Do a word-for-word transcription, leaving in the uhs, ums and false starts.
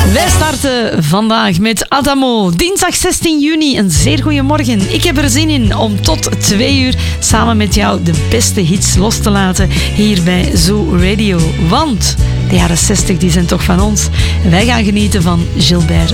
Wij starten vandaag met Adamo. Dinsdag zestien juni, een zeer goede morgen. Ik heb er zin in om tot twee uur samen met jou de beste hits los te laten hier bij Zoo Radio. Want de jaren zestig die zijn toch van ons. En wij gaan genieten van Gilbert